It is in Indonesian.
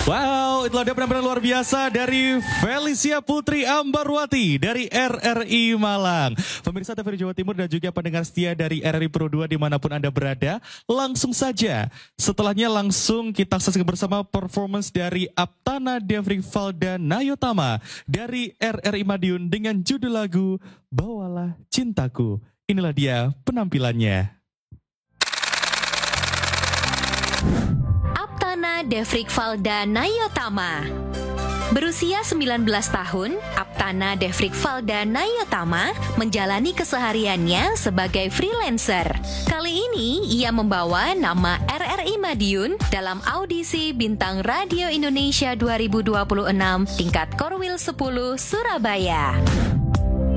Wow, itulah dia penampilan luar biasa dari Felicia Putri Ambarwati dari RRI Malang. Pemirsa TVRI Jawa Timur dan juga pendengar setia dari RRI Pro 2 dimanapun Anda berada, langsung saja. Setelahnya langsung kita saksikan bersama performance dari Aptana Devrik Valda Nayotama dari RRI Madiun dengan judul lagu Bawalah Cintaku. Inilah dia penampilannya. Aptana Devrik Valda Nayotama. Berusia 19 tahun, Aptana Devrik Valda Nayotama menjalani kesehariannya sebagai freelancer. Kali ini ia membawa nama RRI Madiun dalam audisi Bintang Radio Indonesia 2026 tingkat Korwil 10 Surabaya.